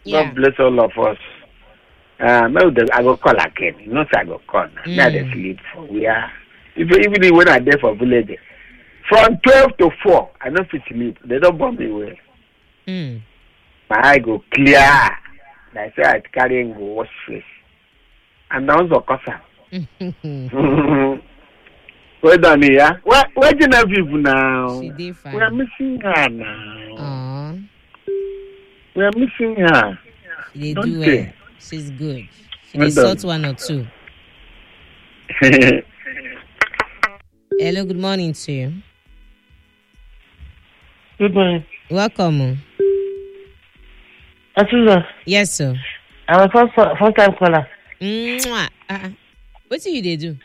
Yeah. God bless all of us. Maybe I go call again. Not I go call. Now they sleep for we are. Even when I there for village, from 12 to 4, I don't fit sleep. They don't bomb me well. My eye go clear. I say I carry and go wash face. And also cosa. Well done here. Where Genevieve now? She did fine. We are missing her now. Aww. We are missing her. She Don't do they? well. She's good. She Well did done. sort one or two. Hello, good morning to you. Good morning. Welcome. Atuza, Yes, sir. I'm a first time caller. Mwah. What do you do?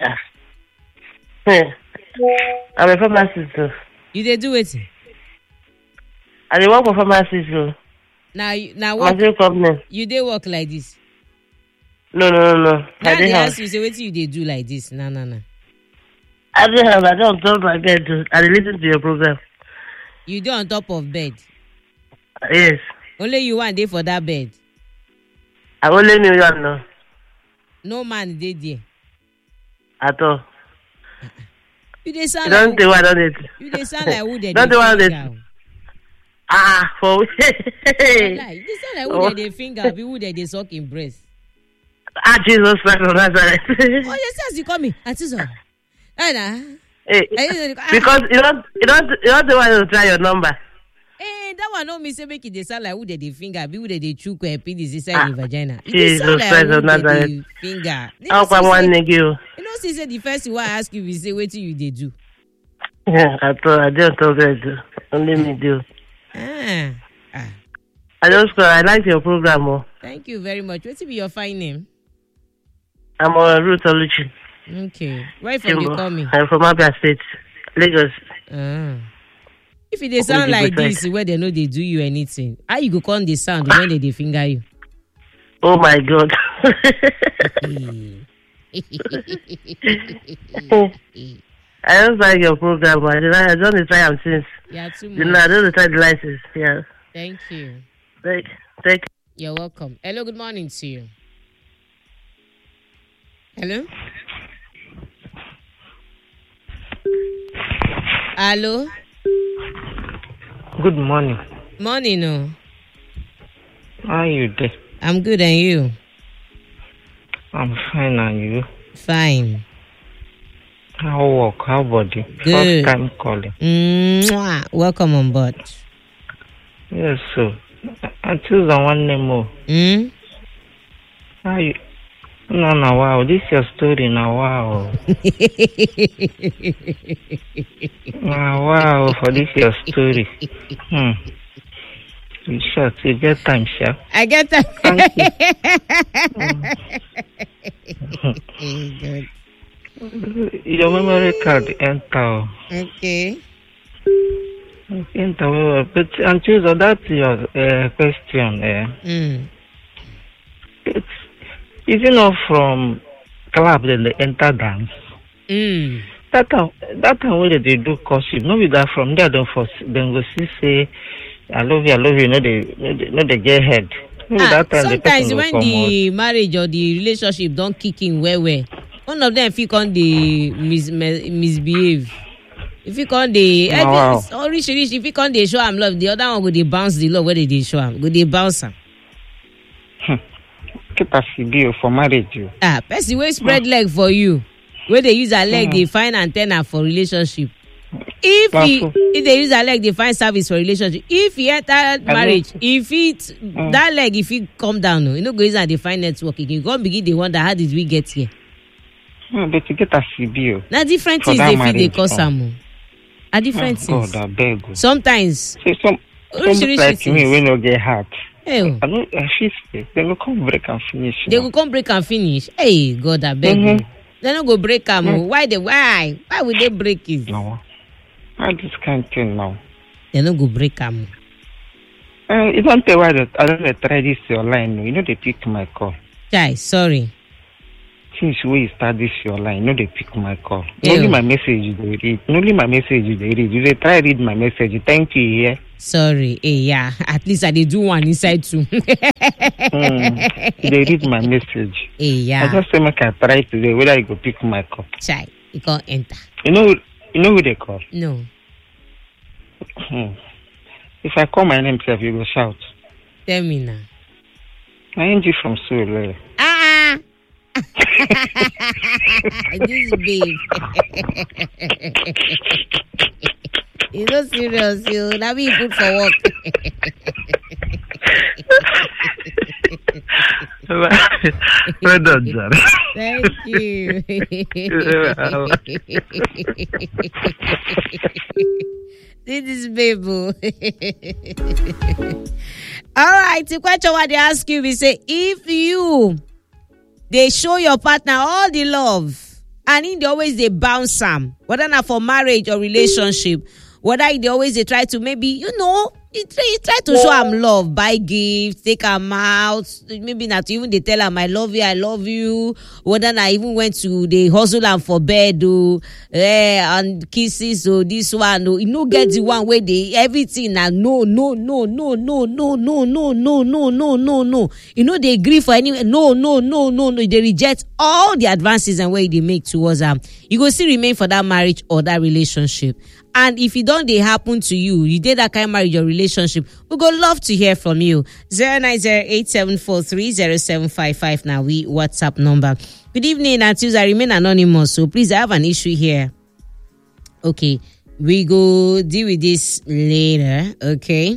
I'm a pharmacist. You dey do it? I dey work for pharmacist. Now My what? company. You dey work like this? No. Now I they dey ask have. you say what you dey do like this? No. I dey have. I don't talk my bed. I dey listen to your program. You dey on top of bed. Yes. Only you one day for that bed. I only knew you know. No man dey there. At all. You dey You sound don't like think I don't it. you dey sound like who dey Don't do one of finger. For You dey sound like who dey finger be who dey suck in breast. Jesus Christ of Nazareth. Oh, yes, yes, you call me. Atizo. Hey, because you don't want to try your number. That one no me say make it dey sound like who dey finger be who dey chook penis inside the vagina. It dey Jesus sound like Christ who of Nazareth. dey finger. How come one nigga? You know, say the first thing I ask you is say wetin you dey do. Yeah, I don't talk that. Only me do. Ah. I like your program. Oh. Thank you very much. Wetin be your fine name? I'm on Ruth Oluchi. Okay. Where from you call me? I'm from Abia State, Lagos. If it dey sound like this, where they know they do you anything, how you go come the sound when they finger you? Oh my God. I don't like your program. I don't try them since. Yeah, too You know, much. I don't try the license. Yeah. Thank you. Thank You're welcome. Hello, good morning to you. Hello? Hello? Good morning. Morning, no. How are you there? I'm good, and you? I'm fine, and you? Fine. How work? How body? Good. First time calling. Mwah. Welcome on board. Yes, so. I choose one name more. How you? No, wow. This is your story now, wow. Wow, for this your story. You sure? You get time, sure? I get that. Thank Good. Your memory card enter. Okay. Enter, but and choose that's your question. Is it not from club that they enter dance? That time when they do courtship, no be that from there then go see say I love you, no they get head. That time sometimes when the marriage or the relationship don't kick in well, one of them feel on the misbehave. If you can't the if you can't they show am love, the other one go they bounce the love where they show am, go they bounce am. Keep a video for marriage. Person wey spread leg for you, where they use a leg, they find antenna for relationship. If they use a leg, they find service for relationship. If he enter marriage, that leg, if he come down, you know, go use and they find network again. You go begin they wonder how did we get here. But you get a video. Now different things they feel they cause some. A different things. God, I beg you. Sometimes. Some like me when you get hurt. Hey, I know they will come break and finish. They will come break and finish. Hey, God, I beg you. They don't go break them. Why would they break it? No. I just can't tell now. They don't go break them. You don't tell why I don't try this online. You know they pick my call. Guys, sorry. since we start this your line, no, they pick my call. Yeah. Only my message they read. Only my message they read. You they try read my message. Thank you, yeah. Sorry, yeah. At least I did do one inside too. They read my message. Yeah. I just say make I try today whether you go pick my call. Chai, you can't enter. You know who they call? No. If I call my name, self, you go shout. Tell me now. Angie from Seoul. This babe. It's so serious, you. Now be put for work. Well done, John. Thank you. This is babe. All right, the question what they ask you, we say, if they show your partner all the love, and they always they bounce some, whether not for marriage or relationship, whether they always they try to maybe, you try to show them love, buy gifts, take them out, maybe not even they tell them I love you, whether I even went to the hustle them for bed, and kisses, or this one, get the one where they everything now no. They agree for any no. They reject all the advances and way they make towards them. You go still remain for that marriage or that relationship. And if it don't they happen to you, you did that kind of marriage or relationship, we go love to hear from you. 09087430755 now we WhatsApp number. Good evening, Aunties. I remain anonymous, so please I have an issue here. Okay, we go deal with this later. Okay.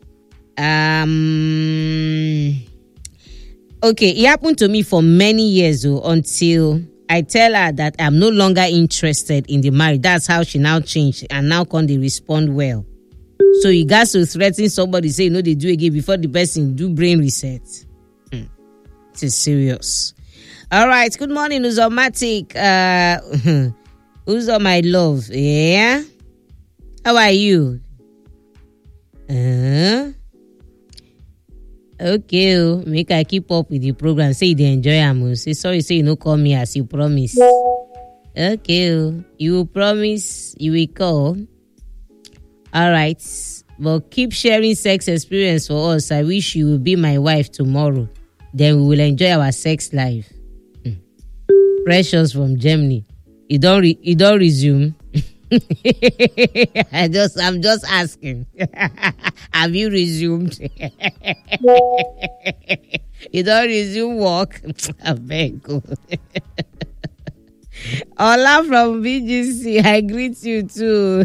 Okay, it happened to me for many years until I tell her that I'm no longer interested in the marriage. That's how she now changed and now can they respond well. So you guys to threaten somebody, say they do again before the person do brain reset. It is serious. All right. Good morning, Uzomatic. Uzo, my love. Yeah. How are you? Okay, make I keep up with the program. Say they enjoy am. Say sorry, say you no call me as you promise. Okay, you promise you will call. All right, but keep sharing sex experience for us. I wish you will be my wife tomorrow. Then we will enjoy our sex life. Precious from Germany. You don't resume. I'm just asking. Have you resumed? You don't resume work? I beg. Ola from BGC, I greet you too.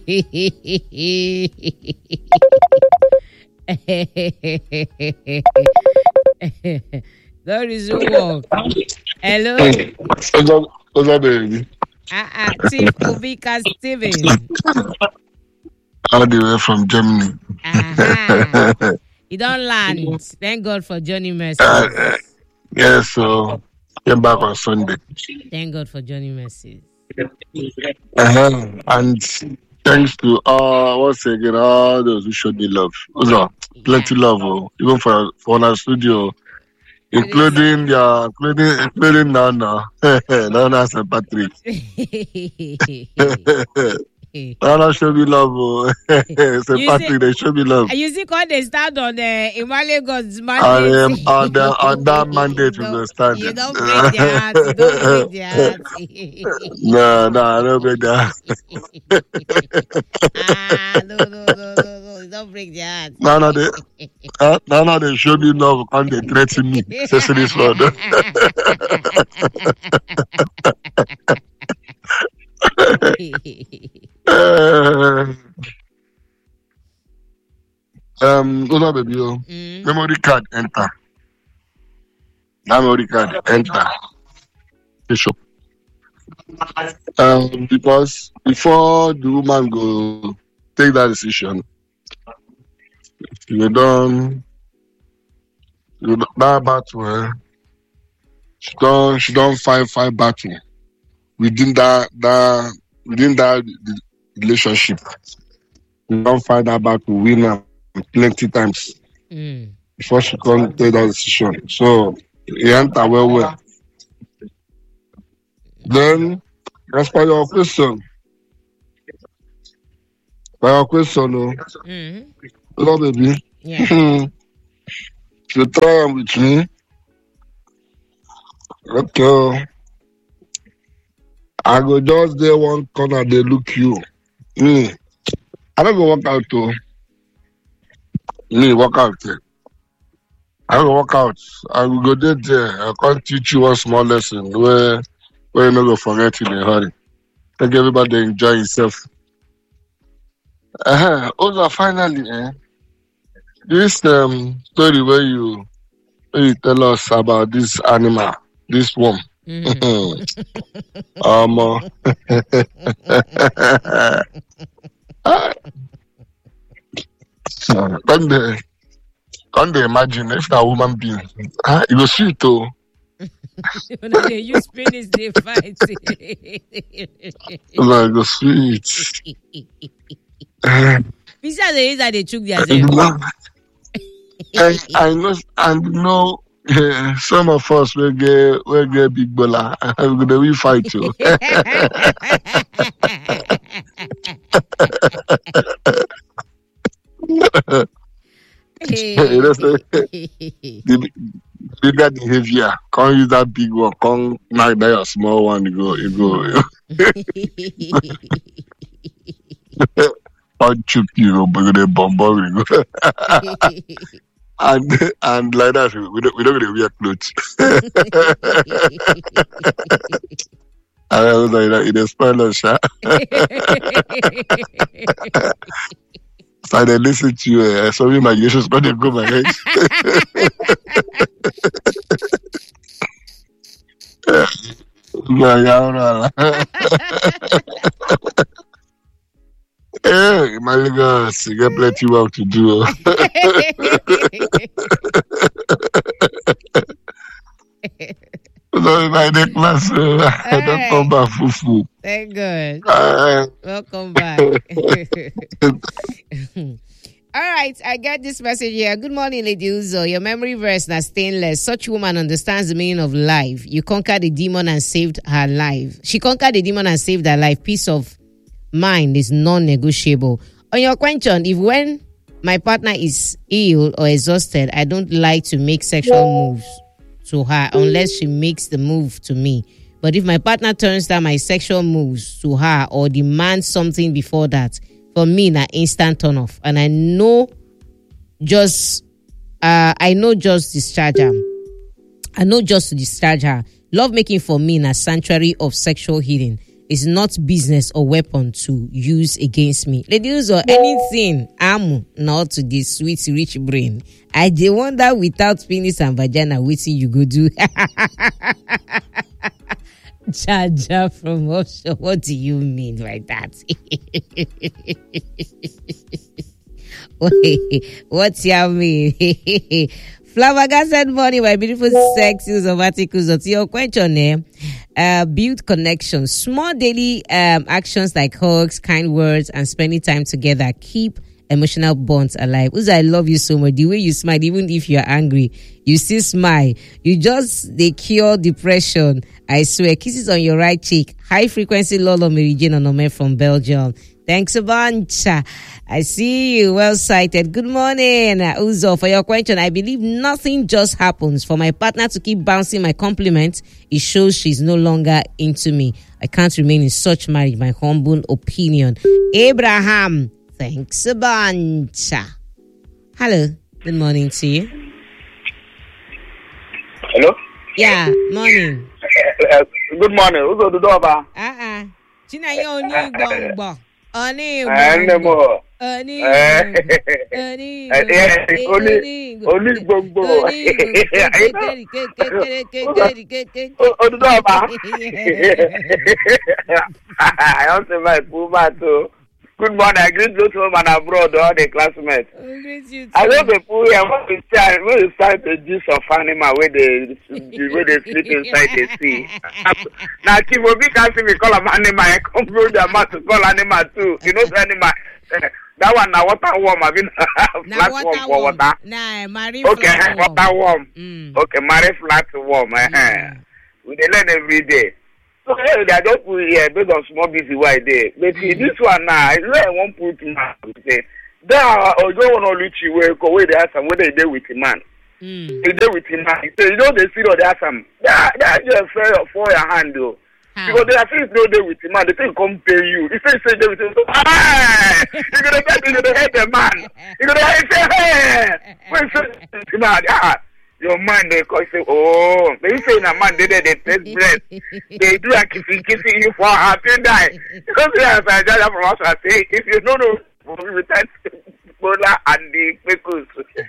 Don't resume work. Hello? What's up, baby? Chief Obika Steven. All the way from Germany. You don't land. Thank God for Johnny Mercy. Yes, so came back on Sunday. Thank God for Johnny Mercy. And thanks to once again all those who showed me love. Plenty love, even for our studio. Including Nana. Nana St. Patrick. Nana show me love. St. Patrick, they show me love. You see, when they stand on the Imale God's mandate. On that mandate, we will stand. You don't break their heart. You don't break their heart. No, I don't break their heart. No. Don't break their heart. Now they show me love and they threaten me. Say this word. Baby, memory card enter. Memory card enter. Bishop. Because before the woman go take that decision, you don't that battle. She don't fight battle within that relationship. You don't fight that battle, win her plenty times before she can't take that decision. So he enter well. Then, as per your question, hello, baby. Yeah. You try am with me. Okay. I go just there one corner, they look you. Me. I don't go work out too. Me, work out there. I don't go work out. I will go there. I can't teach you one small lesson where you not go forget in a hurry. Make everybody enjoy himself. Also, finally, this story where you tell us about this animal, this worm. Can't they imagine if a woman being it was sweet though. When they use penis, they fight. Like the sweet. Besides the reason they took their I know some of us will get big bola. I'm gonna we fight too. The bigger the heavier. Can't use that big one. Can't knock down your small one. You go. Punch you, but they bomb. And like that, we don't really wear clothes. I was like that in a spoiler shot. So I listen to you. Some imaginations going to go my head. Hey, my niggas, you got plenty work to do. So in my class, I don't come back fufu. Thank God. Welcome back. All right, I got this message here. Good morning, Lady Uzo. Your memory verse na stainless. Such woman understands the meaning of life. You conquered the demon and saved her life. She conquered the demon and saved her life. Peace of mind is non-negotiable. On your question, if when my partner is ill or exhausted, I don't like to make sexual moves to her unless she makes the move to me. But if my partner turns down my sexual moves to her or demands something before that, for me, na instant turn off. And I know just discharge her. I know just to discharge her. Love making for me na sanctuary of sexual healing. It's not business or weapon to use against me. Ladies or anything, I'm not to this sweet rich brain. I dey wonder without penis and vagina, waiting you go do. Jaja from offshore. What do you mean by that? Wait, what's your mean? Flabbergasted morning, my beautiful sexes of articles. To your question, build connections. Small daily actions like hugs, kind words, and spending time together keep emotional bonds alive. Uzo, I love you so much. The way you smile, even if you're angry, you still smile. They cure depression. I swear. Kisses on your right cheek. High frequency Lolo Mary Jane Onome from Belgium. Thanks a bunch. I see you. Well sighted. Good morning, Uzo. For your question, I believe nothing just happens. For my partner to keep bouncing my compliments, it shows she's no longer into me. I can't remain in such marriage. My humble opinion. Abraham. Thanks a bunch. Hello. Good morning to you. Hello? Yeah, morning. Good morning. Who's on the door? China, you only gbongbo. Only gbongbo. I also my Puma too. Good morning. I greet those home and abroad, all the classmates. I love the pool here. When you start the juice of animal where they sleep inside the sea. Now, Kibobi can't see me call them animal. I come through the mouth to call animal too. You know the animal. That one now water warm. I've been flat warm for water. Nah, marine okay, water warm. Mm. Okay, marine flat warm. We learn every day. So I don't put here based on small busy why there. But this one now, I won't put man. There or go on or you where go away there some whether they with him man. They there with him man. So you know they see or there some. That just fair for your hand though. Because they are saying no day with him man, they say come pay you. If they say they with him, ah, you're gonna get into the head the man. You're gonna say, hey, where's the man? Your mind they call say, oh, they say a man they test breath. They do a kissing you for happy die. Because they are saying from us I say, if you don't know, we return Bola and the pickles.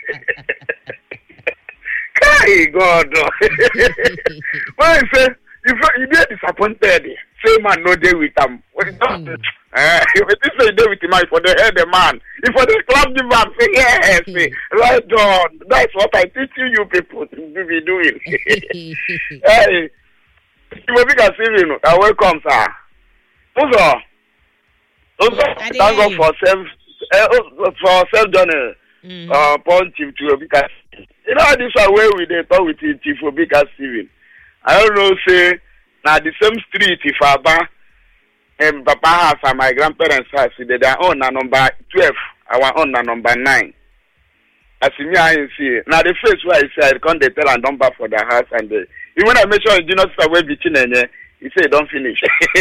Kai God. Well, I say, if you get disappointed, say man no day with them. What is that? If it is a day with him, for the head the man. If for the club the man, say yes, right on. That's what I teach you people to be doing. Hey, you will be conceiving. Welcome, sir. Also, thank God for self journey. Positive to Obika. You know this is where we they talk with Chief Obika Steven. I don't know, say, now the same street, if Abba and Papa house and my grandparents' house, they are on number 12, our own number 9. As me, I see. Now the first where I say, I can't tell a number for the house, and even I make sure you do not start away between and he say, don't finish.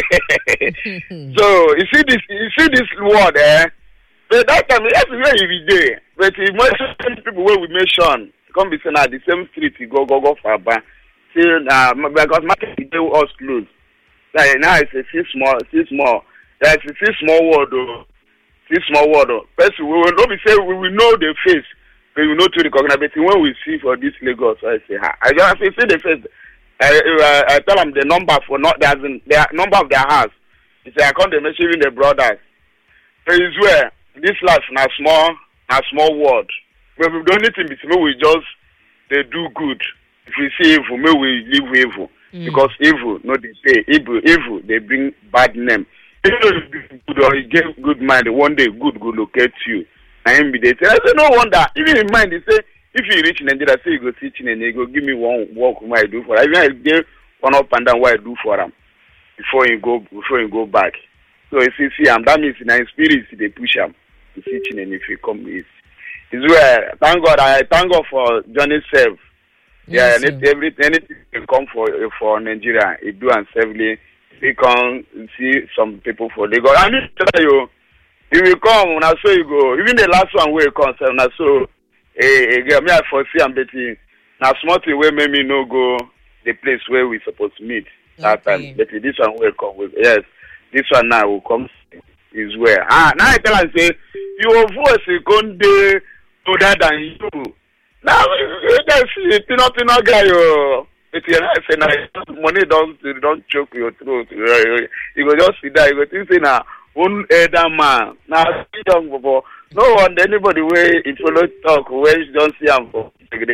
So, you see this word, but that time, yes, every day. But most people where we mention, come be saying, at the same street, you go for Abba. Because market is us close. Like now it's a small. That's a small word though. Small word though. First we will not be say we will know the face, but we will know to recognize. But when we see for this Lagos, I say, I just see the face. I tell them the number for not their number of their house. It's I can't mention the brothers. So it's where this life na small word. But we don't need to be we just they do good. If we see evil, may we live evil. Because evil, no they say evil, they bring bad name. If you good or you get good mind, one day good will locate you. And be they say, I say no wonder. Even in mind, they say, if you reach Nigeria, say you go teaching and you go give me one work what I do for them. Even I give one up and down what I do for them before you go back. So you see, that means in our spirit they push them to teaching and if you come is where thank God for Johnny Self. Yeah, anything can come for Nigeria, it do and safely. We can see some people for Lagos. I need to tell you, if you come, when I saw you go, even the last one where you come, when I saw me I foresee I'm betting. Now small thing where make me no go the place where we supposed to meet that time. But this one will come with yes, this one now will come is where now I tell and say your voice is going to other than you. Now, you guys see, Pino guy, money don't choke your throat. You go just sit there, you go think, say, now, one elder man. Now, young before, no one, anybody where if you don't talk, where you don't see him for.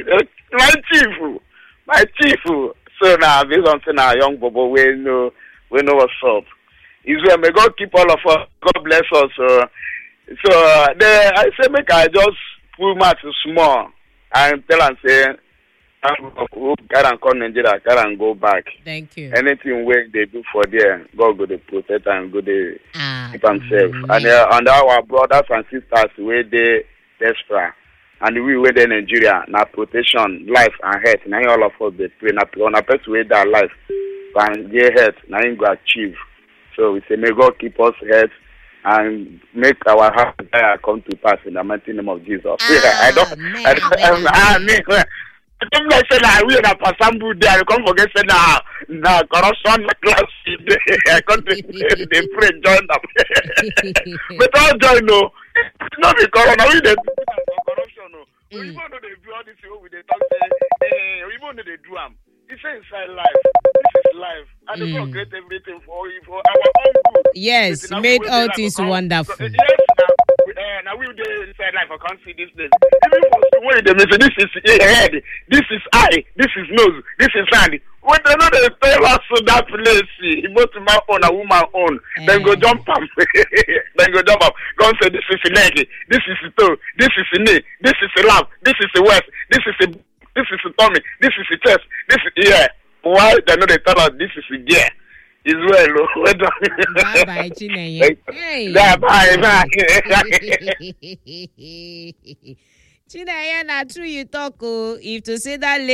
My chief. So now, based on saying, now, young Bobo, we know what's up. Is where may God keep all of us, God bless us. So, I say, make I just pull much small. And tell and say, can't come Nigeria, can't go back. Thank you. Anything where they do for there, God go to protect and go to keep himself. And our brothers and sisters where they desperate, and we where they Nigeria, now protection, life and health. Now all of us they pray. Now on a person where that life and their health, now you go achieve. So we say, may God keep us health. And make our heart desire come to pass in the mighty name of Jesus. I don't like say that we are Pasambu there. I can't forget say now corruption class. I can't they pray join them. But all join no. It's not the corona. We the corruption no. We even know they do all this with the talk say. We even know they do them. It's inside life. This is life. And they will create everything for our own good. Yes, made all things wonderful. Yes, now we inside life. I can't see this place. Even for the way they say, this is head, this is eye, this is nose, this is hand. When they know they tell us so that place, both my own and woman own, then go jump up. Then go jump up. Go and say, this is the leg, this is the toe, this is the knee, this is the lap, this is the waist, this is the tummy, this is the chest, this is ear. Why they know they tell us this is the gear? It's well. Bye, Chinenye. Hey. Bye. Chinenye, na true you talk. If to say that